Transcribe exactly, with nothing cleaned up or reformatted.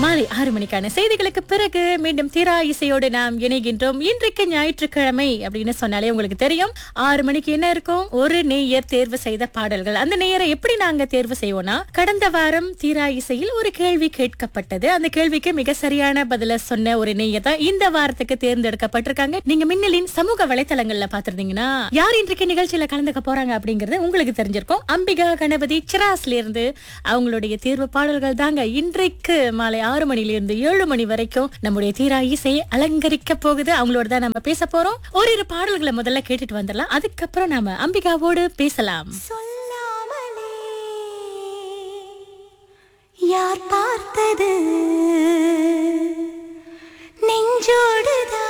மாலை ஆறு மணிக்கான செய்திகளுக்கு பிறகு மீண்டும் தீரா இசையோடு நாம் இணைகின்றோம். இன்றைக்கு ஞாயிற்றுக்கிழமை அப்படின்னு சொன்னாலே உங்களுக்கு தெரியும், ஆறு மணிக்கு என்ன இருக்கும், ஒரு நேயர் தேர்வு செய்த பாடல்கள். அந்த நேயரை எப்படி நாங்க தேர்வு செய்வோம்னா, கடந்த வாரம் தீரா இசையில் ஒரு கேள்வி கேட்கப்பட்டது. அந்த கேள்விக்கு மிக சரியான பதில சொன்ன ஒரு நேயர் தான் இந்த வாரத்துக்கு தேர்ந்தெடுக்கப்பட்டிருக்காங்க. நீங்க மின்னலின் சமூக வலைத்தளங்கள்ல பாத்திருந்தீங்கன்னா யார் இன்றைக்கு நிகழ்ச்சியில கலந்துக்க போறாங்க அப்படிங்கறது உங்களுக்கு தெரிஞ்சிருக்கும். அம்பிகா கணபதி சிராஸ்ல இருந்து அவங்களுடைய தேர்வு பாடல்கள் தாங்க இன்றைக்கு மாலை ஆறு மணிலிருந்து ஏழு மணி வரைக்கும் நம்முடைய தீரா இசையை அலங்கரிக்க போகுது. அவங்களோட தான் நம்ம பேச போறோம். ஓரிரு பாடல்களை முதல்ல கேட்டுட்டு வந்துடலாம், அதுக்கப்புறம் நாம அம்பிகாவோடு பேசலாம். சொல்லாமலே யார் பார்த்தது நெஞ்சோடுதான்